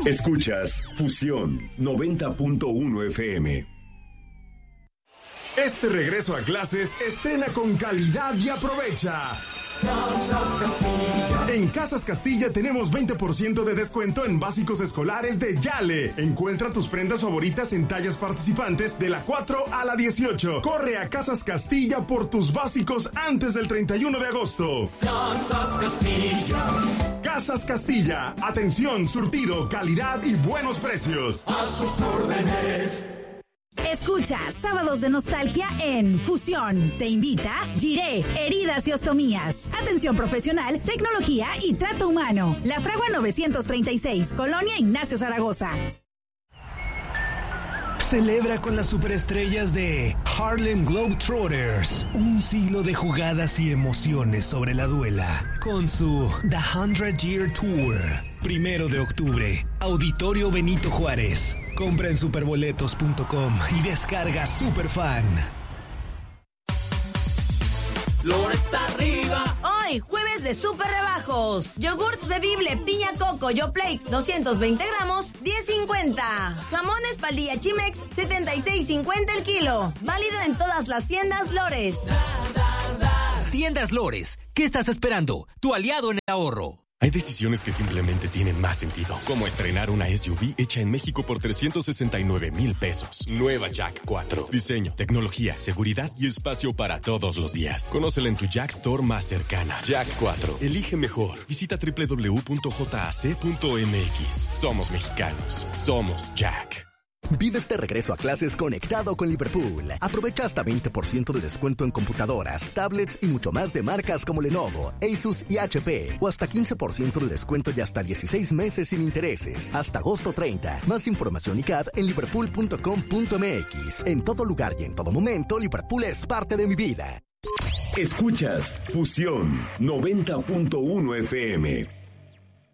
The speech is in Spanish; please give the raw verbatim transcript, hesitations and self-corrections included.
Escuchas Fusión noventa punto uno F M. Este regreso a clases estrena con calidad y aprovecha. Casas Castilla. En Casas Castilla tenemos veinte por ciento de descuento en básicos escolares de Yale. Encuentra tus prendas favoritas en tallas participantes de la cuatro a la dieciocho. Corre a Casas Castilla por tus básicos antes del treinta y uno de agosto. Casas Castilla. Casas Castilla. Atención, surtido, calidad y buenos precios. A sus órdenes. Escucha Sábados de Nostalgia en Fusión. Te invita Giré, Heridas y Ostomías. Atención profesional, tecnología y trato humano. La Fragua novecientos treinta y seis, Colonia Ignacio Zaragoza. Celebra con las superestrellas de Harlem Globetrotters un siglo de jugadas y emociones sobre la duela con su The Hundred Year Tour. Primero de octubre, Auditorio Benito Juárez. Compra en superboletos punto com y descarga Superfan. Flores arriba. Hoy, jueves de super rebajos. Yogurt bebible piña coco Yoplait doscientos veinte gramos, diez cincuenta. Jamón espaldilla Chimex, setenta y seis cincuenta el kilo. Válido en todas las tiendas Lores. Tiendas Lores. ¿Qué estás esperando? Tu aliado en el ahorro. Hay decisiones que simplemente tienen más sentido, como estrenar una S U V hecha en México por trescientos sesenta y nueve mil pesos. Nueva Jack cuatro. Diseño, tecnología, seguridad y espacio para todos los días. Conócela en tu Jack Store más cercana. Jack cuatro. Elige mejor. Visita doble u doble u doble u punto j a c punto m x. Somos mexicanos. Somos Jack. Vive este regreso a clases conectado con Liverpool. Aprovecha hasta veinte por ciento de descuento en computadoras, tablets y mucho más de marcas como Lenovo, Asus y H P. O hasta quince por ciento de descuento y hasta dieciséis meses sin intereses. Hasta agosto treinta. Más información y C A D en liverpool punto com punto m x. En todo lugar y en todo momento, Liverpool es parte de mi vida. Escuchas Fusión noventa punto uno F M.